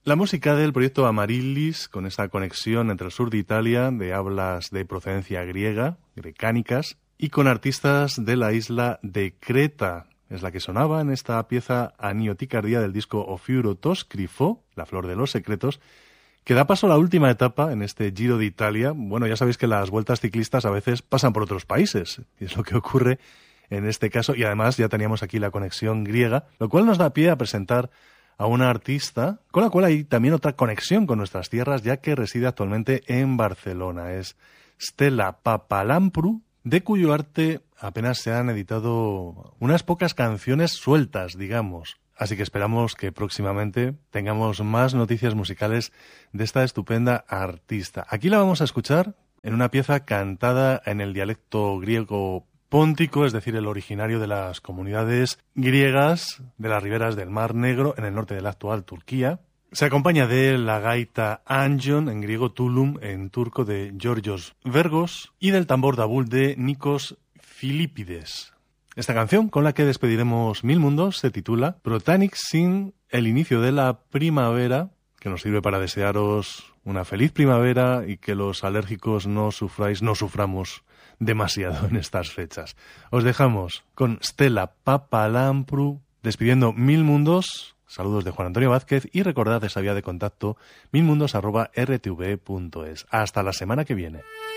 La música del proyecto Amaryllis, con esta conexión entre el sur de Italia, de hablas de procedencia griega, grecánicas, y con artistas de la isla de Creta, es la que sonaba en esta pieza Anioticardía del disco Ofiuro Toscrifo, La Flor de los Secretos, que da paso a la última etapa en este Giro de Italia. Bueno, ya sabéis que las vueltas ciclistas a veces pasan por otros países, y es lo que ocurre en este caso, y además ya teníamos aquí la conexión griega, lo cual nos da pie a presentar a una artista con la cual hay también otra conexión con nuestras tierras, ya que reside actualmente en Barcelona. Es Stella Papalampru, de cuyo arte apenas se han editado unas pocas canciones sueltas, digamos. Así que esperamos que próximamente tengamos más noticias musicales de esta estupenda artista. Aquí la vamos a escuchar en una pieza cantada en el dialecto griego póntico, es decir, el originario de las comunidades griegas de las riberas del Mar Negro en el norte de la actual Turquía. Se acompaña de la gaita Anjon, en griego Tulum, en turco de Georgios Vergos, y del tambor dabul de Nikos Filipides. Esta canción, con la que despediremos Mil Mundos, se titula Protanic Sin, el inicio de la primavera, que nos sirve para desearos una feliz primavera y que los alérgicos no suframos demasiado en estas fechas. Os dejamos con Stella Papalampru, despidiendo Mil Mundos. Saludos de Juan Antonio Vázquez y recordad esa vía de contacto milmundos@rtv.es. Hasta la semana que viene.